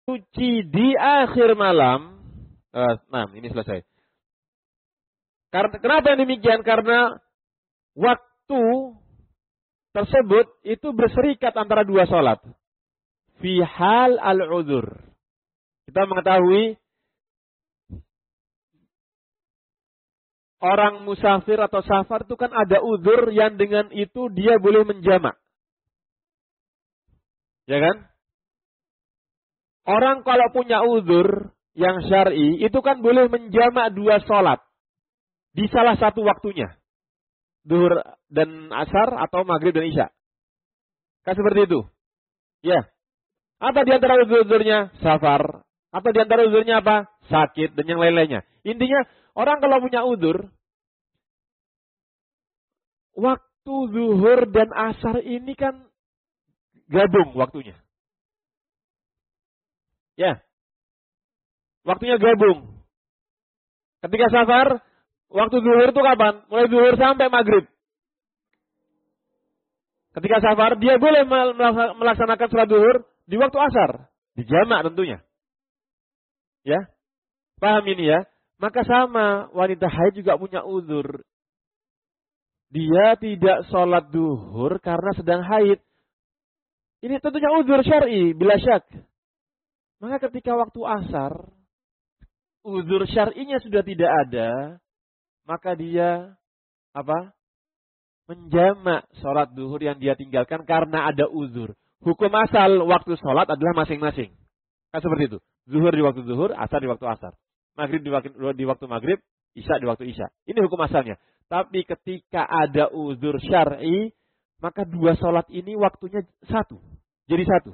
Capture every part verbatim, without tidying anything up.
suci di akhir malam. Uh, nah, ini selesai. Karena, kenapa yang demikian? Karena waktu tersebut itu berserikat antara dua sholat. Fi hal al-udhur. Kita mengetahui orang musafir atau safar itu kan ada uzur yang dengan itu dia boleh menjamak. Ya kan? Orang kalau punya uzur yang syar'i itu kan boleh menjamak dua sholat di salah satu waktunya. Zuhur dan asar atau maghrib dan isya. Kan seperti itu. Ya. Apa di antara uzur-uzurnya? Safar. Atau di antara uzurnya apa? Sakit dan yang lain-lainnya. Intinya orang kalau punya uzur, waktu zuhur dan asar ini kan gabung waktunya. Ya. Waktunya gabung. Ketika safar, waktu zuhur itu kapan? Mulai zuhur sampai maghrib. Ketika safar, dia boleh melaksanakan sholat zuhur di waktu asar. Dijamak tentunya. Ya. Paham ini ya? Maka sama, wanita haid juga punya uzur. Dia tidak sholat zuhur karena sedang haid. Ini tentunya uzur syar'i, bila syak. Maka ketika waktu asar, uzur syar'inya sudah tidak ada, maka dia apa? Menjamak sholat zuhur yang dia tinggalkan karena ada uzur. Hukum asal waktu sholat adalah masing-masing. Kan seperti itu. Zuhur di waktu zuhur, asar di waktu asar. Maghrib di waktu, di waktu maghrib, isya di waktu isya. Ini hukum asalnya. Tapi ketika ada uzur syar'i, maka dua sholat ini waktunya satu. Jadi satu.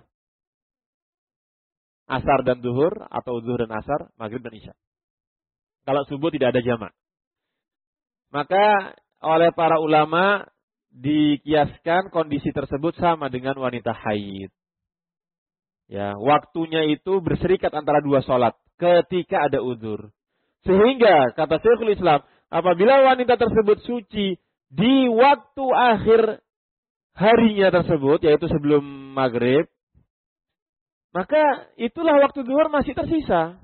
Asar dan zuhur, atau zuhur dan asar, maghrib dan isya. Kalau subuh tidak ada jamak. Maka oleh para ulama dikiaskan kondisi tersebut sama dengan wanita haid. Ya, waktunya itu berserikat antara dua sholat ketika ada uzur. Sehingga kata Syekhul Islam, apabila wanita tersebut suci di waktu akhir harinya tersebut, yaitu sebelum maghrib, maka itulah waktu zuhur masih tersisa.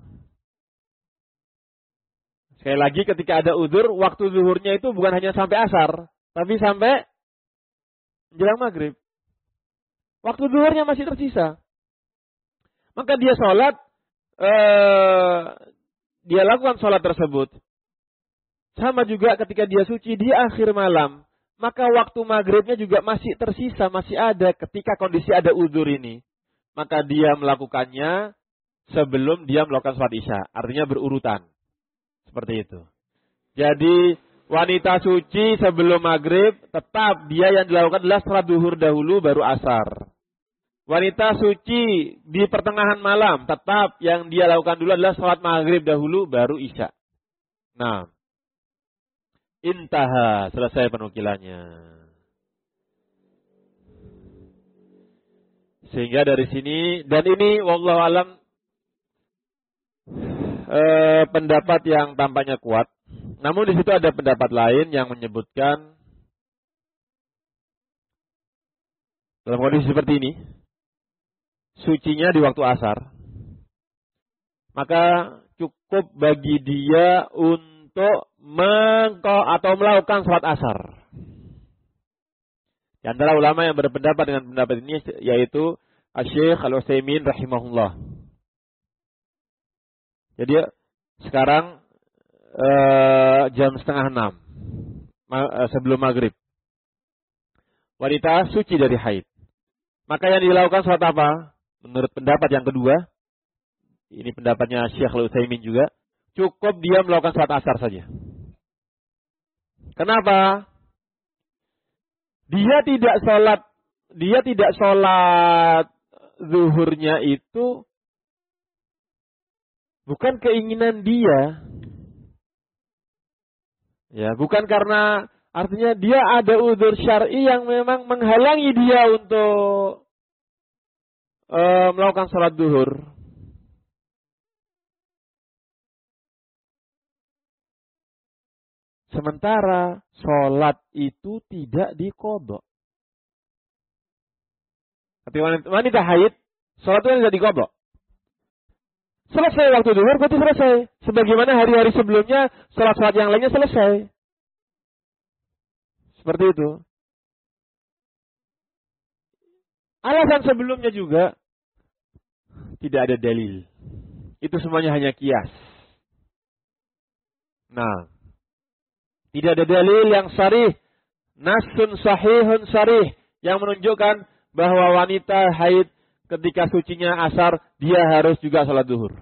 Sekali lagi ketika ada uzur, waktu zuhurnya itu bukan hanya sampai asar, tapi sampai menjelang maghrib. Waktu zuhurnya masih tersisa. Maka dia sholat, eh, dia lakukan sholat tersebut. Sama juga ketika dia suci di akhir malam. Maka waktu maghribnya juga masih tersisa, masih ada ketika kondisi ada uzur ini. Maka dia melakukannya sebelum dia melakukan sholat isya. Artinya berurutan. Seperti itu. Jadi wanita suci sebelum maghrib, tetap dia yang dilakukan adalah sholat zuhur dahulu baru asar. Wanita suci di pertengahan malam, tetap yang dia lakukan dulu adalah sholat maghrib dahulu baru isya. Nah, intaha, selesai penukilannya. Sehingga dari sini, dan ini wallahu alam eh, pendapat yang tampaknya kuat. Namun di situ ada pendapat lain yang menyebutkan dalam kondisi seperti ini, sucinya di waktu asar, maka cukup bagi dia untuk mengko atau melakukan sholat asar. Di antara ulama yang berpendapat dengan pendapat ini yaitu Asy-Syaikh Al-Utsaimin rahimahullah. Jadi sekarang eh, jam setengah enam ma- sebelum maghrib. Wanita suci dari haid. Maka yang dilakukan sholat apa? Menurut pendapat yang kedua, ini pendapatnya Syekh Al-Utsaimin juga, cukup dia melakukan sholat asar saja. Kenapa? Dia tidak sholat, dia tidak sholat zuhurnya itu bukan keinginan dia. Ya, bukan karena artinya dia ada uzur syar'i yang memang menghalangi dia untuk uh, melakukan sholat zuhur. Sementara sholat itu tidak diqadha. Ketika wanita, wanita haid, sholat itu tidak diqadha. Selesai waktu duhur berarti selesai. Sebagaimana hari-hari sebelumnya salat-salat yang lainnya selesai. Seperti itu. Alasan sebelumnya juga tidak ada dalil. Itu semuanya hanya kias. Nah, tidak ada dalil yang sarih, nasun sahihun sarih, yang menunjukkan bahwa wanita haid ketika sucinya asar, dia harus juga salat duhur.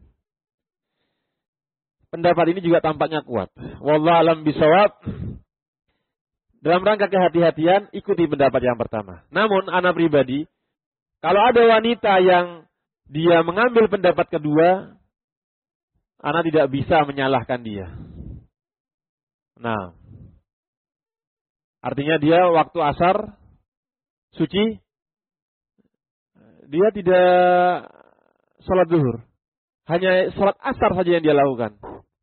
Pendapat ini juga tampaknya kuat. Wallahu alam bisawab. Dalam rangka kehati-hatian, ikuti pendapat yang pertama. Namun, ana pribadi, kalau ada wanita yang dia mengambil pendapat kedua, ana tidak bisa menyalahkan dia. Nah, artinya dia waktu asar, suci, dia tidak sholat zuhur. Hanya sholat asar saja yang dia lakukan.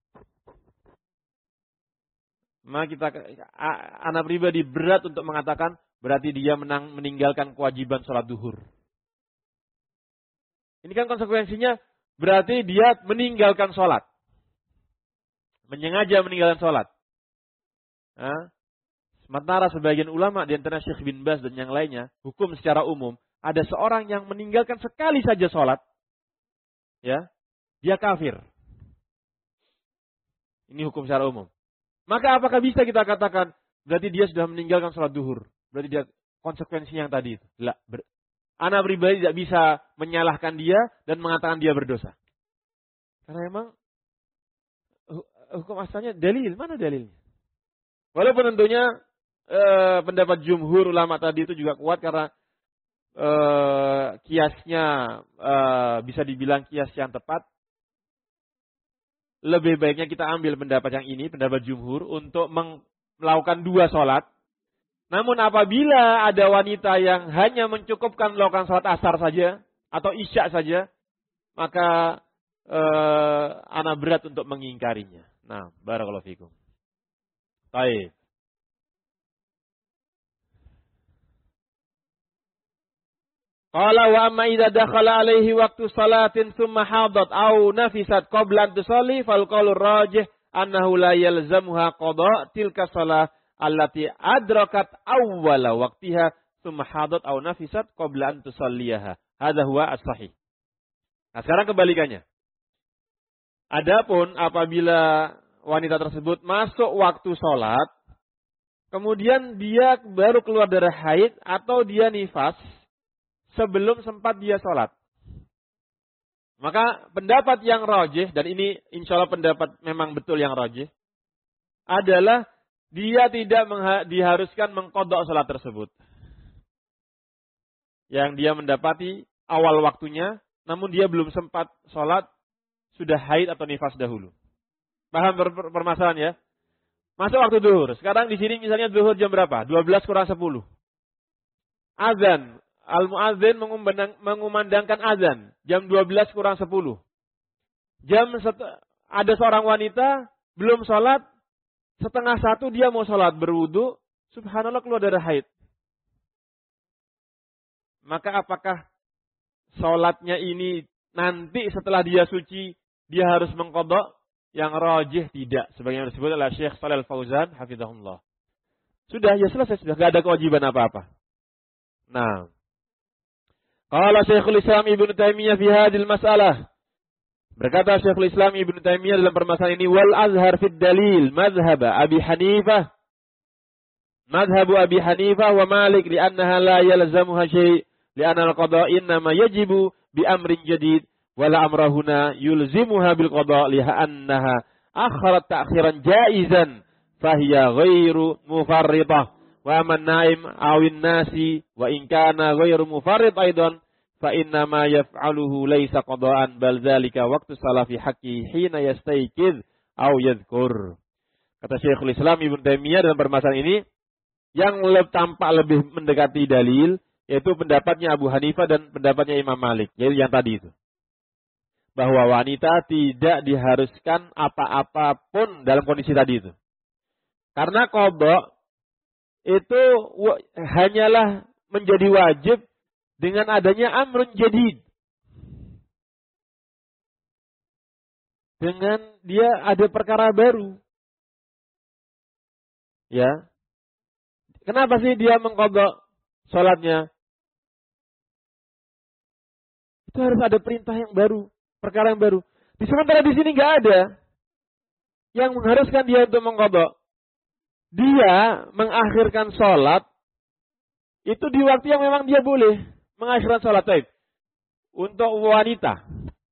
Maka kita, anak pribadi berat untuk mengatakan, berarti dia menang, meninggalkan kewajiban sholat zuhur. Ini kan konsekuensinya, berarti dia meninggalkan sholat. Menyengaja meninggalkan sholat. Nah, sementara sebagian ulama, di antara Syekh bin Baz dan yang lainnya, hukum secara umum, ada seorang yang meninggalkan sekali saja sholat, ya, dia kafir. Ini hukum secara umum. Maka apakah bisa kita katakan berarti dia sudah meninggalkan sholat duhur? Berarti dia konsekuensinya yang tadi itu. Lah, ber, anak pribadi tidak bisa menyalahkan dia dan mengatakan dia berdosa. Karena memang hukum asalnya dalil, mana dalilnya? Walaupun tentunya eh, pendapat jumhur ulama tadi itu juga kuat karena eh, kiasnya eh, bisa dibilang kias yang tepat. Lebih baiknya kita ambil pendapat yang ini, pendapat jumhur, untuk melakukan dua sholat. Namun apabila ada wanita yang hanya mencukupkan melakukan sholat asar saja, atau isya saja, maka eh, ana berat untuk mengingkarinya. Nah, barakallahu fikum. Baik. Qala wa amma idza dakhala alaihi waqtu salatin thumma hadat aw nafisat qabla an tusalli fal qawlu rajih annahu la yalzamuha qada tilka shalah allati adrakat awwala waqtiha thumma hadat aw nafisat qabla an tusalliyaha. Hadza huwa as-sahih. Nah, sekarang kebalikannya. Adapun apabila wanita tersebut masuk waktu sholat, kemudian dia baru keluar dari haid atau dia nifas sebelum sempat dia sholat, maka pendapat yang rajih, dan ini insya Allah pendapat memang betul yang rajih, adalah dia tidak mengha- diharuskan mengqadha sholat tersebut. Yang dia mendapati awal waktunya, namun dia belum sempat sholat, sudah haid atau nifas dahulu. Paham per- per- permasalahan ya? Masuk waktu duhur. Sekarang di sini misalnya duhur jam berapa? dua belas kurang sepuluh. Azan. Al-muadzin mengumandangkan azan. Jam dua belas kurang sepuluh. Jam set- ada seorang wanita belum sholat. Setengah satu dia mau sholat berwudu. Subhanallah keluar dari haid. Maka apakah sholatnya ini nanti setelah dia suci dia harus mengqadha? Yang rajih tidak, sebagaimana disebut oleh Syekh Shalal Fauzan hafizahullah. Sudah, ya selesai, sudah enggak ada kewajiban apa-apa. Nah, qala Syekhul Islam Ibnu Taimiyah fi hadhil mas'alah. Berkata Syekhul Islam Ibnu Taimiyah dalam permasalahan ini, wal azhar fid dalil madhhab Abi Hanifah. Madhhabu Abi Hanifah wa Malik li'annaha la yalzamuha syai' li'anna al-qada' innama yajibu bi amrin jadid. Wala amrahuna yulzimuha bil qada' li'annaha akharat ta'khiran jaizan fahiya ghairu mufarridah wa man naim awin nasi wa in kana ghairu mufarrid aidan fa inna ma yaf'aluhu laysa qada'an bal dzalika waqtu salafi haqqi hina yastayqiz aw yadhkur. Kata Syekhul Islam Ibnu Taimiyah dalam permasalahan ini yang lebih tampak lebih mendekati dalil yaitu pendapatnya Abu Hanifah dan pendapatnya Imam Malik, yaitu yang tadi itu. Bahwa wanita tidak diharuskan apa-apa pun dalam kondisi tadi itu. Karena qadha itu hanyalah menjadi wajib dengan adanya amrun jadid. dengan dia ada perkara baru. Ya. Kenapa sih dia mengqadha salatnya? Itu harus ada perintah yang baru, perkara yang baru. Di sementara di sini nggak ada yang mengharuskan dia untuk mengqadha. Dia mengakhirkan salat itu di waktu yang memang dia boleh mengakhirkan salat. Baik. Untuk wanita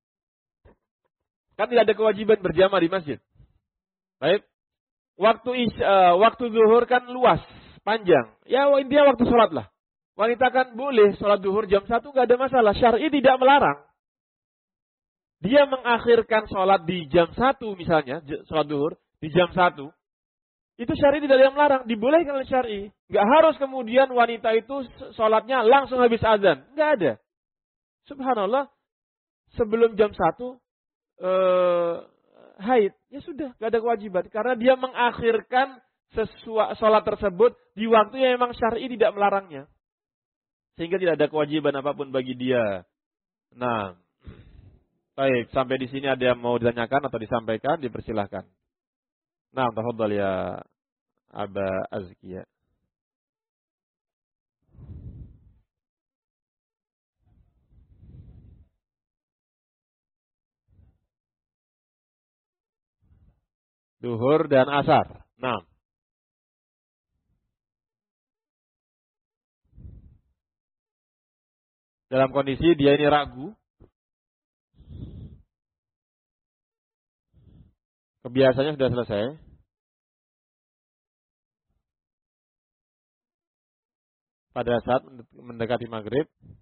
kan tidak ada kewajiban berjamaah di masjid. Baik. Waktu isya, uh, waktu zuhur kan luas, panjang. Ya intinya waktu salat lah. Wanita kan boleh sholat duhur jam satu, nggak ada masalah. Syar'i tidak melarang. Dia mengakhirkan sholat di jam satu misalnya, sholat duhur di jam satu. Itu syar'i tidak ada yang melarang. Dibolehkan oleh syar'i. Nggak harus kemudian wanita itu sholatnya langsung habis azan. Nggak ada. Subhanallah. Sebelum jam satu, eh, haid. Ya sudah, nggak ada kewajiban. Karena dia mengakhirkan sesuatu sholat tersebut di waktu yang memang syar'i tidak melarangnya. Sehingga tidak ada kewajiban apapun bagi dia. Nah, baik, sampai di sini ada yang mau ditanyakan atau disampaikan, dipersilahkan. Nah, tafadhal ya Aba Azkiya. Duhur dan asar. Nah. Dalam kondisi dia ini ragu. Kebiasaannya sudah selesai. Pada saat mendekati maghrib.